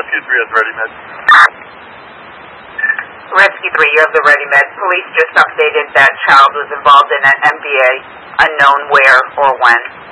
Rescue 3 has ready med. Rescue 3, you have the ready med. Police just updated that child was involved in an MVA, unknown where or when.